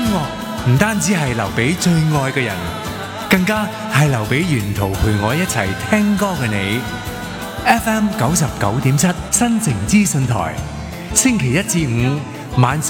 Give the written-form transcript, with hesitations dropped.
樂唔單止係留俾最愛嘅人，更加係留俾沿途陪我一齊聽歌嘅你。FM 99.7新城資訊台，星期一至五晚